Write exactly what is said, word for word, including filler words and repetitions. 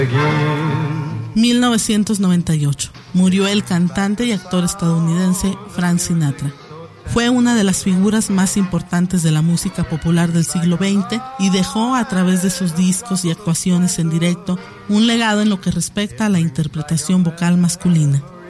mil novecientos noventa y ocho. Murió el cantante y actor estadounidense Frank Sinatra. Fue una de las figuras más importantes de la música popular del siglo veinte y dejó a través de sus discos y actuaciones en directo un legado en lo que respecta a la interpretación vocal masculina.